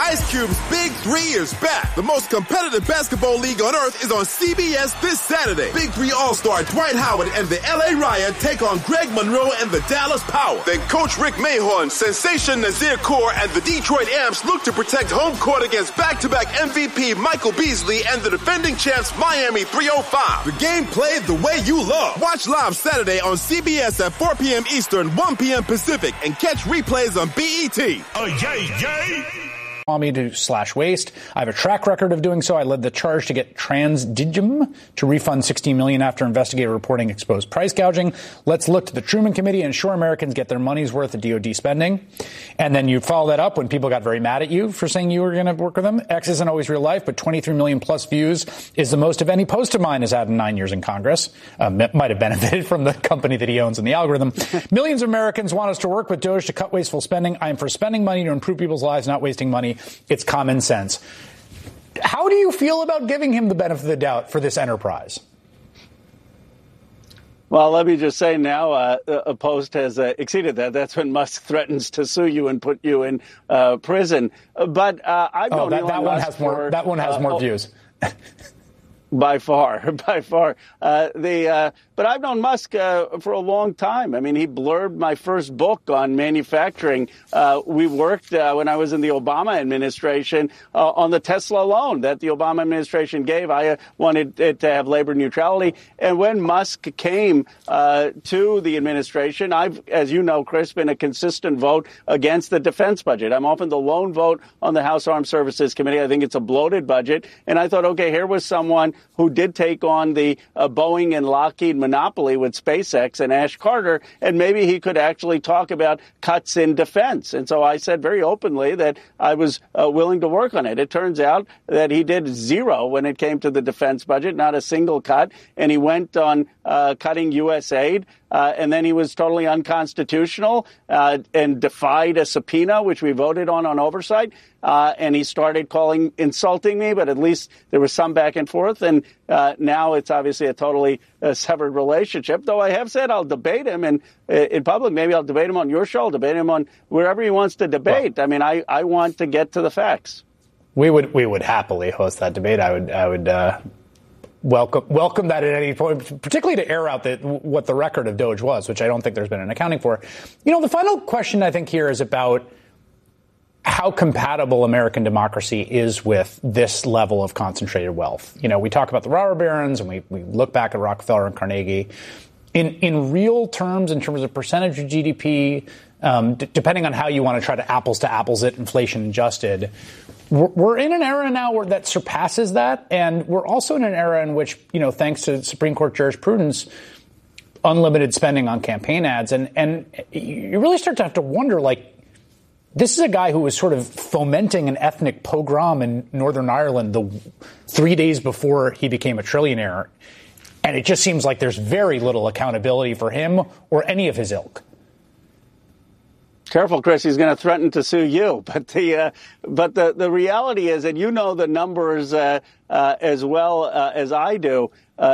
Ice Cube's Big 3 is back. The most competitive basketball league on earth is on CBS this Saturday. Big 3 All-Star Dwight Howard and the LA Riot take on Greg Monroe and the Dallas Power. Then Coach Rick Mahorn, Sensation Nazir Kaur, and the Detroit Amps look to protect home court against back-to-back MVP Michael Beasley and the defending champs Miami 305. The game played the way you love. Watch live Saturday on CBS at 4 p.m. Eastern, 1 p.m. Pacific, and catch replays on BET. Oh, yay! Me to slash waste. I have a track record of doing so. I led the charge to get Transdigm to refund $16 million after investigator reporting exposed price gouging. Let's look to the Truman Committee and ensure Americans get their money's worth of DOD spending. And then you follow that up when people got very mad at you for saying you were going to work with them. X isn't always real life, but 23 million plus views is the most of any post of mine has had in 9 years in Congress. Might have benefited from the company that he owns and the algorithm. Millions of Americans want us to work with DOJ to cut wasteful spending. I am for spending money to improve people's lives, not wasting money. It's common sense. How do you feel about giving him the benefit of the doubt for this enterprise? Well, let me just say now, a post has exceeded that. That's when Musk threatens to sue you and put you in prison. But I've known Elon Musk that one has more views. By far. But I've known Musk for a long time. I mean, he blurbed my first book on manufacturing. We worked when I was in the Obama administration on the Tesla loan that the Obama administration gave. I wanted it to have labor neutrality. And when Musk came to the administration, I've, as you know, Chris, been a consistent vote against the defense budget. I'm often the lone vote on the House Armed Services Committee. I think it's a bloated budget. And I thought, okay, here was someone who did take on the Boeing and Lockheed monopoly with SpaceX and Ash Carter, and maybe he could actually talk about cuts in defense. And so I said very openly that I was willing to work on it. It turns out that he did zero when it came to the defense budget, not a single cut, and he went on cutting U.S. aid. And then he was totally unconstitutional and defied a subpoena, which we voted on oversight. And he started insulting me, but at least there was some back and forth. And now it's obviously a totally severed relationship, though I have said I'll debate him in public. Maybe I'll debate him on your show. I'll debate him on wherever he wants to debate. Well, I mean, I want to get to the facts. We would happily host that debate. I would welcome that at any point, particularly to air out what the record of Doge was, which I don't think there's been an accounting for. You know, the final question I think here is about how compatible American democracy is with this level of concentrated wealth. You know, we talk about the robber barons and we look back at Rockefeller and Carnegie. In real terms, in terms of percentage of GDP, depending on how you want to try to apples it, inflation adjusted, we're in an era now that surpasses that. And we're also in an era in which, you know, thanks to Supreme Court jurisprudence, unlimited spending on campaign ads. And you really start to have to wonder, like, this is a guy who was sort of fomenting an ethnic pogrom in Northern Ireland 3 days before he became a trillionaire. And it just seems like there's very little accountability for him or any of his ilk. Careful, Chris. He's going to threaten to sue you. But the reality is, and you know the numbers as well as I do,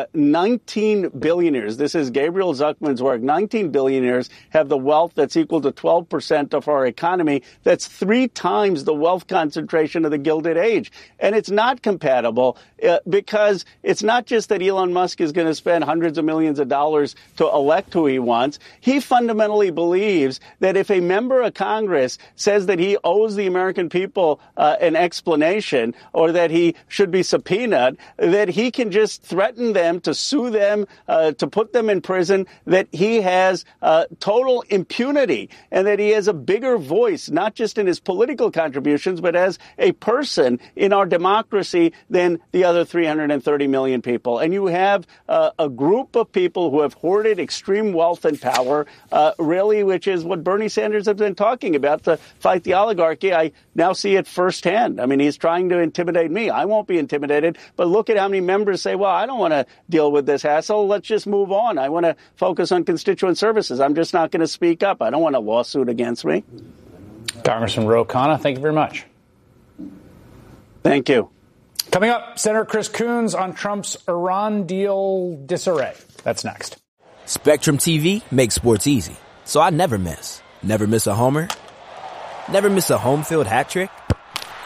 19 billionaires. This is Gabriel Zuckman's work. 19 billionaires have the wealth that's equal to 12% of our economy. That's 3 times the wealth concentration of the Gilded Age. And it's not compatible because it's not just that Elon Musk is going to spend hundreds of millions of dollars to elect who he wants. He fundamentally believes that if a member of Congress says that he owes the American people an explanation or that he should be subpoenaed, that he can just threaten them, to sue them, to put them in prison, that he has total impunity and that he has a bigger voice, not just in his political contributions, but as a person in our democracy than the other 330 million people. And you have a group of people who have hoarded extreme wealth and power, really, which is what Bernie Sanders has been talking about to fight the oligarchy. I now see it firsthand. I mean, he's trying to intimidate me. I won't be intimidated, but look at how many members say, well, I don't want to deal with this hassle. Let's just move on. I want to focus on constituent services. I'm just not going to speak up. I don't want a lawsuit against me. Congressman Ro Khanna, thank you very much. Thank you. Coming up, Senator Chris Coons on Trump's Iran deal disarray. That's next. Spectrum TV makes sports easy, so I never miss. Never miss a homer. Never miss a home field hat trick.